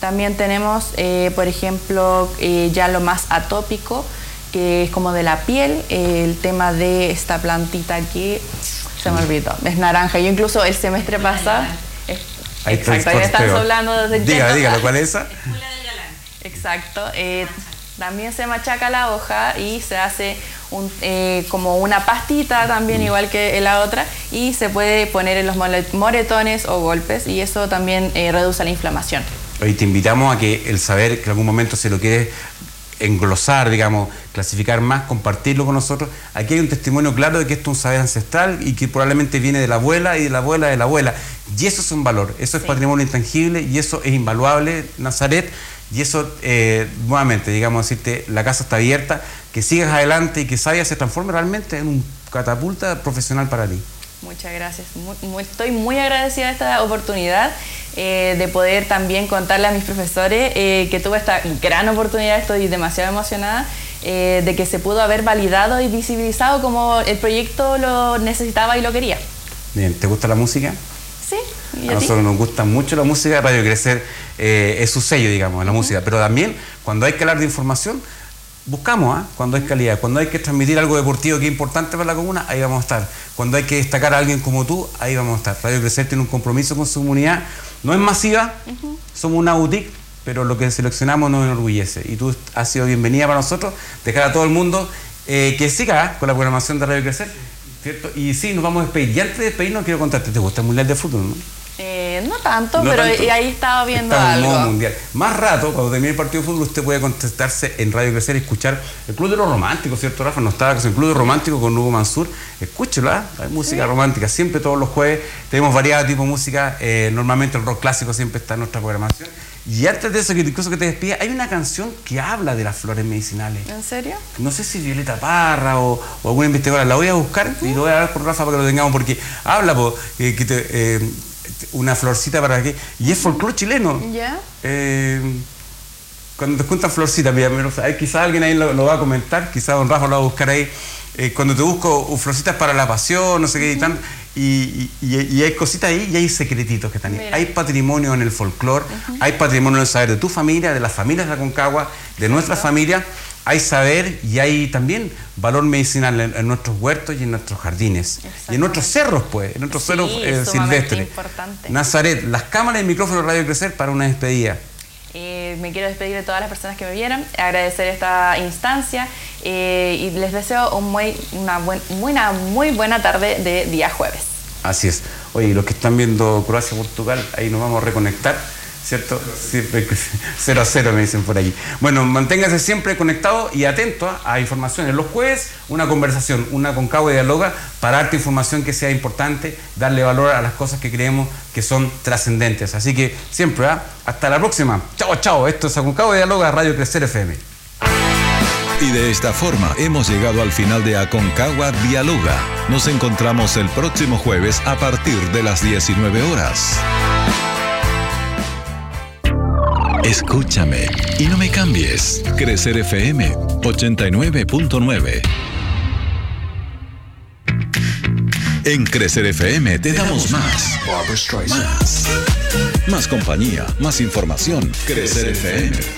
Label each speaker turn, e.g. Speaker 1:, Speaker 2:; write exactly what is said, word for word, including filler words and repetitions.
Speaker 1: También tenemos, eh, por ejemplo, eh, ya lo más atópico, que es como de la piel, eh, el tema de esta plantita aquí, se me olvidó, es naranja. Yo incluso el semestre pasado... Es,
Speaker 2: ahí
Speaker 1: exacto, ahí me están hablando desde el
Speaker 2: Diga, dígalo, ¿cuál es esa?
Speaker 3: Escuela del galán.
Speaker 1: Exacto. Eh, también se machaca la hoja y se hace un, eh, como una pastita también, mm. igual que la otra, y se puede poner en los moretones o golpes, y eso también eh, reduce la inflamación.
Speaker 2: Hoy te invitamos a que el saber que en algún momento se lo quieres englosar, digamos, clasificar más, compartirlo con nosotros. Aquí hay un testimonio claro de que esto es un saber ancestral y que probablemente viene de la abuela y de la abuela de la abuela. Y eso es un valor, eso es sí. patrimonio intangible y eso es invaluable, Nazaret. Y eso, eh, nuevamente, digamos, decirte, la casa está abierta, que sigas adelante y que Savia se transforme realmente en un catapulta profesional para ti.
Speaker 1: Muchas gracias. Muy, muy, estoy muy agradecida de esta oportunidad eh, de poder también contarle a mis profesores eh, que tuve esta gran oportunidad, estoy demasiado emocionada, eh, de que se pudo haber validado y visibilizado como el proyecto lo necesitaba y lo quería.
Speaker 2: Bien, ¿te gusta la música?
Speaker 1: Sí.
Speaker 2: ¿Y a, a nosotros nos gusta mucho la música, Radio Crecer eh, es su sello, digamos, la uh-huh. música, pero también cuando hay que hablar de información, buscamos, ¿eh? Cuando hay calidad, cuando hay que transmitir algo deportivo que es importante para la comuna, ahí vamos a estar. Cuando hay que destacar a alguien como tú, ahí vamos a estar. Radio Crecer tiene un compromiso con su comunidad, no es masiva, uh-huh. somos una boutique, pero lo que seleccionamos nos enorgullece. Y tú has sido bienvenida para nosotros, dejar a todo el mundo eh, que siga ¿eh? con la programación de Radio Crecer, ¿cierto? Y sí, nos vamos a despedir. Y antes de despedirnos, quiero contarte, ¿te gusta el Mundial de Fútbol, no?
Speaker 1: Eh, no tanto,
Speaker 2: no
Speaker 1: pero
Speaker 2: tanto.
Speaker 1: ahí estaba viendo
Speaker 2: Estamos
Speaker 1: algo.
Speaker 2: En modo mundial. Más rato, cuando termine el partido de fútbol, usted puede contestarse en Radio Crecer y escuchar el Club de los Románticos, ¿cierto, Rafa? No estaba, el Club de los Románticos con Hugo Mansur. Escúchelo, ¿eh? Hay música sí. romántica, siempre todos los jueves. Tenemos variado tipo de música. Eh, normalmente el rock clásico siempre está en nuestra programación. Y antes de eso, que incluso que te despida, hay una canción que habla de las flores medicinales.
Speaker 1: ¿En serio?
Speaker 2: No sé si Violeta Parra o, o alguna investigadora. La voy a buscar ¿sí? y lo voy a dar por Rafa para que lo tengamos, porque habla, po, eh, que te... Eh, una florcita para que... Y es folclore chileno.
Speaker 1: ¿Ya? Yeah.
Speaker 2: Eh, cuando te juntan florcitas, quizás alguien ahí lo, lo va a comentar, quizás don Rafa lo va a buscar ahí. Eh, cuando te busco florcitas para la pasión, no sé qué, uh-huh. y, tan, y, y, y hay cositas ahí y hay secretitos que están ahí. Mira. Hay patrimonio en el folclore, uh-huh. hay patrimonio en el saber de tu familia, de las familias de Aconcagua, de nuestra familia. Hay saber y hay también valor medicinal en, en nuestros huertos y en nuestros jardines. Y en nuestros cerros, pues, en nuestros sí, cerros eh, silvestres.
Speaker 1: Importante.
Speaker 2: Nazaret, las cámaras y el micrófono de Radio Crecer para una despedida.
Speaker 1: Eh, me quiero despedir de todas las personas que me vieron, agradecer esta instancia eh, y les deseo un muy, una, buen, una muy buena tarde de día jueves.
Speaker 2: Así es. Oye, los que están viendo Croacia-Portugal, ahí nos vamos a reconectar. ¿Cierto? cero a cero me dicen por aquí. Bueno, manténgase siempre conectado y atento a, a informaciones. Los jueves, una conversación, una Aconcagua Dialoga, para darte información que sea importante, darle valor a las cosas que creemos que son trascendentes. Así que siempre, ¿eh? Hasta la próxima. Chao, chao. Esto es Aconcagua Dialoga, Radio Crecer F M.
Speaker 4: Y de esta forma hemos llegado al final de Aconcagua Dialoga. Nos encontramos el próximo jueves a partir de las diecinueve horas. Escúchame y no me cambies. Crecer F M ochenta y nueve punto nueve. En Crecer F M te damos más. Más. Más compañía, más información. Crecer F M.